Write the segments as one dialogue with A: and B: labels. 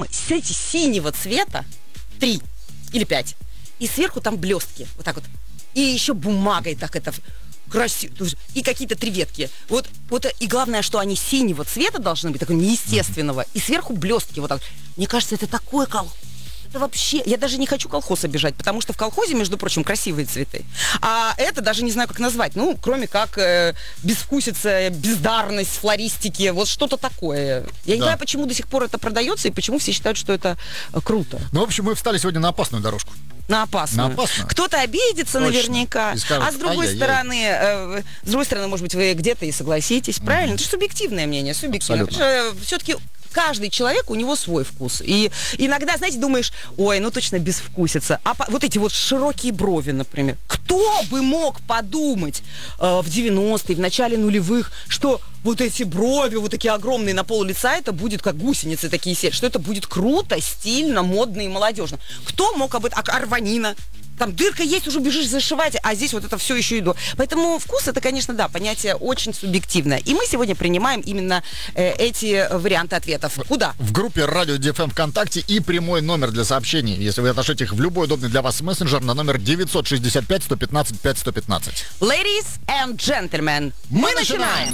A: синего цвета, 3 или 5, и сверху там блестки, вот так вот. И еще бумагой так это красиво. И какие-то 3 ветки. Вот, и главное, что они синего цвета должны быть, такого неестественного. И сверху блестки вот так. Мне кажется, это такой это вообще... Я даже не хочу колхоз обижать, потому что в колхозе, между прочим, красивые цветы. А это даже не знаю, как назвать. Ну, кроме как безвкусица, бездарность флористики, вот что-то такое. Я не знаю, почему до сих пор это продается и почему все считают, что это круто.
B: Ну, в общем, мы встали сегодня на опасную дорожку.
A: На опасную. Кто-то обидится. Точно. Наверняка.
B: Скажут,
A: а с другой стороны, может быть, вы где-то и согласитесь. Правильно? Это же субъективное мнение. Субъективное. Все-таки каждый человек, у него свой вкус. И иногда, знаете, думаешь, ой, ну точно безвкусица. А вот эти вот широкие брови, например. Кто бы мог подумать в 90-е, в начале нулевых, что вот эти брови, вот такие огромные на пол лица, это будет как гусеницы такие сеть, что это будет круто, стильно, модно и молодежно. Кто мог об этом? Арванина. Там дырка есть, уже бежишь зашивать, а здесь вот это все еще иду. Поэтому вкус, это, конечно, да, понятие очень субъективное. И мы сегодня принимаем именно эти варианты ответов. Куда?
B: В группе Радио ДФМ ВКонтакте и прямой номер для сообщений, если вы отошлете их в любой удобный для вас мессенджер, на номер 965-115-5115.
A: Ladies and gentlemen, мы начинаем!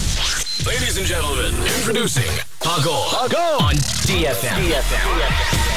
C: Ladies and gentlemen, introducing Pago on DFM.